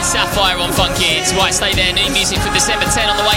Sapphire on Fun Kids. Right, stay there. New music for December 10 on the way.